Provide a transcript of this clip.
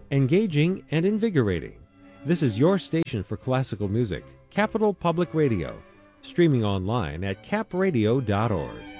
engaging and invigorating. This is your station for classical music, Capital Public Radio, streaming online at capradio.org.